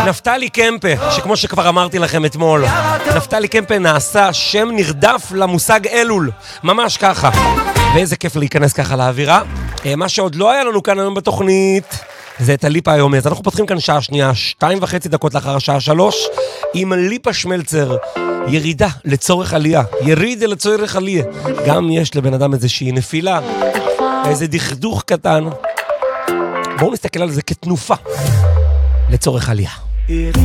נפתלי קמפה, שכמו שכבר אמרתי לכם אתמול, נפתלי קמפה נעשה שם נרדף למושג אלול, ממש ככה. ואיזה כיף להיכנס ככה לאווירה. מה שעוד לא היה לנו כאן היום בתוכנית, זה את הליפה היומי. אז אנחנו פותחים כאן שעה שנייה, 2.5 דקות לאחר השעה 3, עם ליפה שמלצר, ירידה לצורך עלייה. ירידה לצורך עלייה. גם יש לבן אדם איזושהי נפילה, איזה דכדוך קטן. בואו נסתכל על זה כתנופה לצורך עלייה.